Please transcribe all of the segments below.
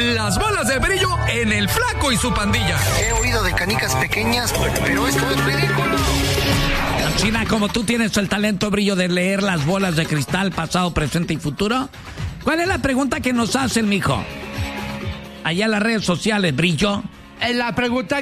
las bolas de brillo en El Flaco y su Pandilla. He oído de canicas pequeñas, pero esto es ridículo. China, como tú tienes el talento, Brillo, de leer las bolas de cristal, pasado, presente y futuro, ¿cuál es la pregunta que nos hacen, mijo? Allá en las redes sociales, Brillo. La pregunta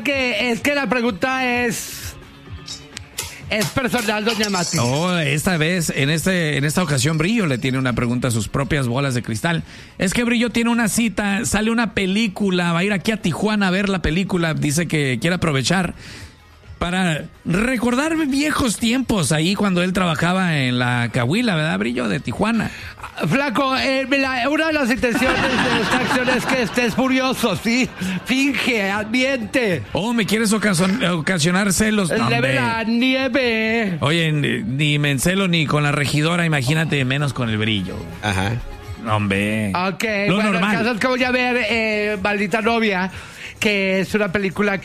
es personal, doña Mati. Oh, esta vez, en esta ocasión, Brillo le tiene una pregunta a sus propias bolas de cristal. Es que Brillo tiene una cita, sale una película, va a ir aquí a Tijuana a ver la película, dice que quiere aprovechar para recordar viejos tiempos ahí cuando él trabajaba en la Cahuila, ¿verdad, Brillo? De Tijuana. Flaco, una de las intenciones de esta acción es que estés furioso, ¿sí? Finge, ambiente. Oh, ¿me quieres ocasionar celos? No, Leve la nieve. Oye, ni me encelo ni con la regidora, imagínate, menos con el Brillo. Ajá. Hombre. Ok, lo bueno, normal. el caso es que voy a ver Maldita Novia, que es una película,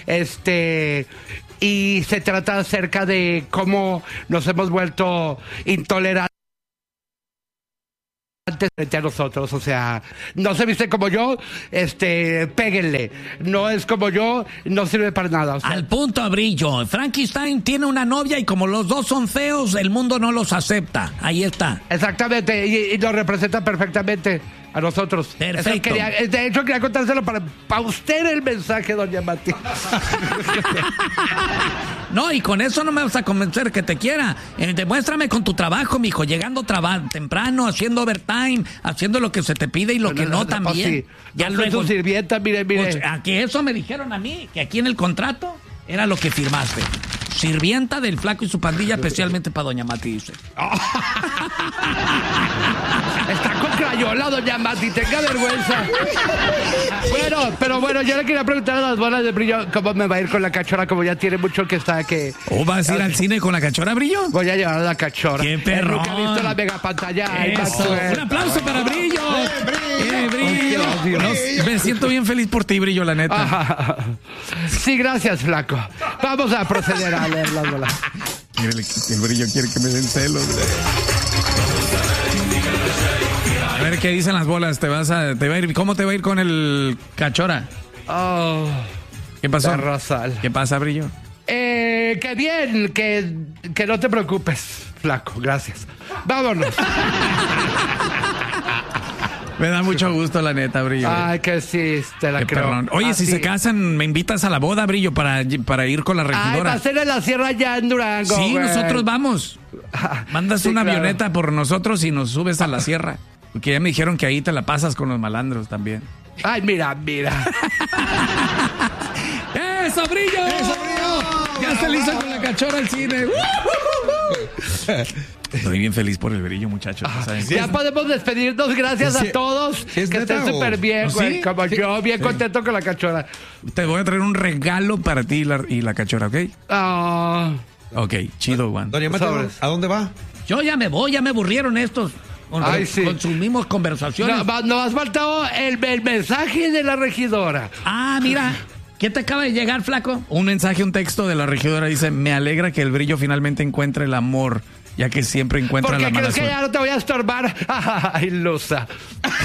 y se trata acerca de cómo nos hemos vuelto intolerantes frente a nosotros. O sea, no se viste como yo, péguenle. No es como yo, no sirve para nada. O sea, al punto, Brillo. Frankenstein tiene una novia y como los dos son feos, el mundo no los acepta. Ahí está. Exactamente, y lo representa perfectamente a nosotros. Perfecto. De hecho, quería contárselo para usted el mensaje, doña Mati. No, y con eso no me vas a convencer que te quiera. Demuéstrame con tu trabajo, mijo, llegando temprano, haciendo overtime, haciendo lo que se te pide y lo que no también. Pues sí. Ya no luego. Su sirvienta, mire. Pues, a que eso me dijeron a mí, que aquí en el contrato era lo que firmaste. Sirvienta del Flaco y su Pandilla, especialmente para doña Mati, dice. Está con crayola, doña Mati, tenga vergüenza. Bueno, yo le quería preguntar a las bolas de Brillo cómo me va a ir con la cachora, como ya tiene mucho que está que... ¿O vas a ir al cine con la cachora, Brillo? Voy a llevar a la cachora. ¡Qué perrón! Nunca he visto la mega pantalla. Eso. Un aplauso para Brillo. Brillo. Me siento bien feliz por ti, Brillo, la neta. Ajá. Sí, gracias, Flaco. Vamos a proceder a leer las bolas. El Brillo quiere que me den celos. A ver qué dicen las bolas. ¿Cómo te va a ir con el cachora? Oh, ¿Qué pasó? Rosal. ¿Qué pasa, Brillo? Que bien, que no te preocupes, Flaco, gracias. Vámonos. Me da mucho gusto, la neta, Brillo. Ay, que sí, te la creo. Perrón. Oye, si se casan, me invitas a la boda, Brillo, para ir con la regidora. Ay, va a ser en la sierra ya en Durango. Sí, güey. nosotros vamos. Mandas sí, una claro. avioneta por nosotros y nos subes a la sierra. Porque ya me dijeron que ahí te la pasas con los malandros también. Ay, mira. ¡Eso, Brillo! Ya se le hizo con la cachora al cine. Estoy bien feliz por el Brillo, muchachos. Ya podemos despedirnos. Gracias a todos. Que estén súper bien, güey. ¿Sí? Como yo, bien contento con la cachora. Te voy a traer un regalo para ti y la cachora, ¿ok? Ah. Ok, chido, Juan. Doña Mati, ¿a dónde va? Yo ya me voy, ya me aburrieron estos. Consumimos conversaciones. Nos has faltado el mensaje de la regidora. Ah, mira. ¿Qué te acaba de llegar, Flaco? Un mensaje, un texto de la regidora. Dice: me alegra que el Brillo finalmente encuentre el amor, ya que siempre encuentra la mala suerte. Porque creo que ya no te voy a estorbar. Ay, Lusa.